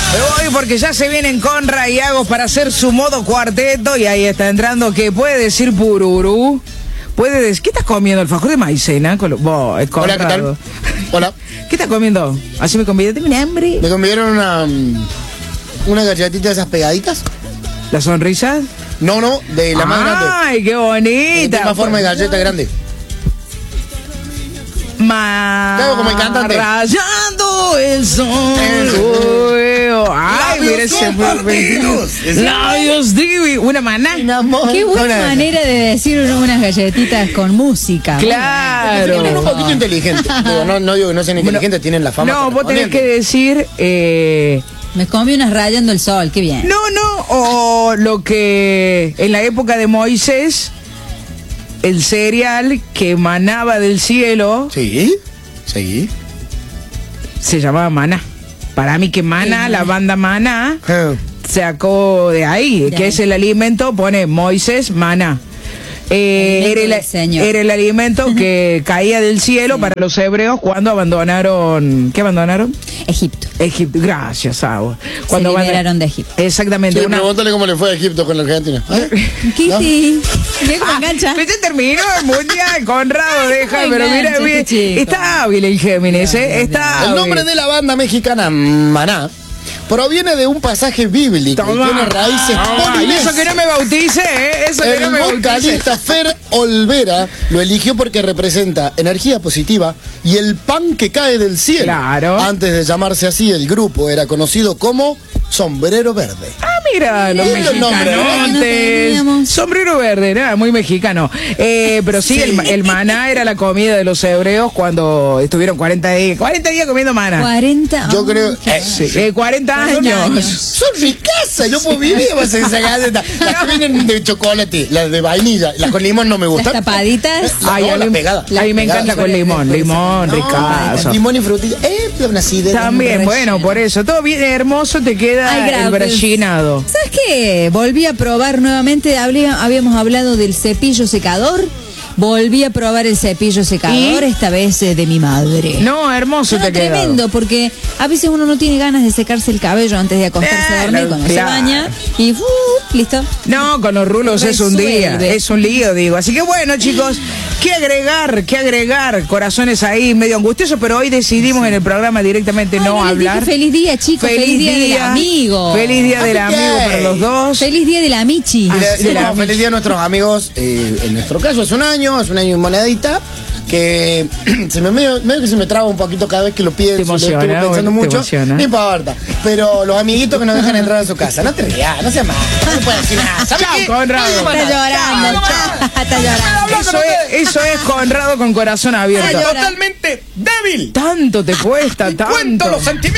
Hoy porque ya se vienen Conra y Agos para hacer su modo cuarteto y ahí está entrando que puede decir Pururú. Puede decir, ¿qué estás comiendo? ¿Alfajor de maicena? Hola, ¿qué tal? Hola. ¿Qué estás comiendo? Así me convidaste, tengo hambre. Me convidaron una galletita de esas pegaditas. ¿La sonrisa? No, de la más grande. ¡Ay, qué bonita! Tiene más forma de galleta grande. Claro, como el cantante. Rayando el sol. Ay, mira ese labios divi. Una maná. Qué buena manera de decir unas galletitas con música. Claro. Es un poquito inteligente. No digo que no sean inteligentes, tienen la fama. No, vos tenés que decir... Me comí unas rayando el sol, qué bien. No, o lo que en la época de Moisés, el cereal que emanaba del cielo. Sí. Se llamaba maná. Para mí que maná, la banda Maná, sacó de ahí, que es el alimento, pone Moisés, maná. Era el alimento que caía del cielo para los hebreos cuando abandonaron... ¿Qué abandonaron? Egipto. Gracias, Agua. Cuando se liberaron de Egipto. Exactamente. Sí, pregúntale cómo le fue a Egipto con la Argentina. Kitty. Mira cómo engancha. Ya terminó el mundial, Conrado, deja, pero mira, está hábil el Géminis, está hábil. El nombre de la banda mexicana Maná proviene de un pasaje bíblico y tiene raíces polinesias. Eso que no me bautice, eso que no me bautice. El vocalista Fer Olvera lo eligió porque representa energía positiva y el pan que cae del cielo. Claro. Antes de llamarse así, el grupo era conocido como Sombrero Verde. Mira, los mexicanos. Sombrero Verde, nada, muy mexicano. Pero sí, el maná era la comida de los hebreos cuando estuvieron 40 días comiendo maná. 40. Yo creo. 40 años. Son ricasas, yo puedo vivir más esa galleta. Las que vienen de chocolate, las de vainilla, las con limón no me gustan. Las tapaditas. Las pegadas. A mí me encanta con limón, ricazo. Limón y frutilla. Una acidez. También, bueno, por eso. Todo bien hermoso, te queda el brallinado. ¿Sabes qué? Volví a probar nuevamente, habíamos hablado del cepillo secador. Volví a probar el cepillo secador, esta vez de mi madre. No, hermoso te queda. Tremendo, porque a veces uno no tiene ganas de secarse el cabello antes de acostarse a dormir cuando se baña. Y listo. No, con los rulos es un lío, digo. Así que bueno, chicos, ¿qué agregar? Corazones ahí medio angustiosos, pero hoy decidimos en el programa directamente no hablar. Feliz día, chicos. Feliz día del amigo. Feliz día del amigo para los dos. Feliz día de la Michi. Feliz día a nuestros amigos. En nuestro caso es un año y monedita. Que medio que se me traba un poquito cada vez que lo pienso. Te emociona, lo estuve pensando mucho. Emociona. No importa. Pero los amiguitos que nos dejan entrar a su casa, no te rías, no seas malo, no puedes decir nada. ¿Sabes qué? Conrado. Está llorando. Está llorando. Eso es Conrado con corazón abierto. Totalmente débil. Tanto te cuesta, tanto. Cuento los sentimientos.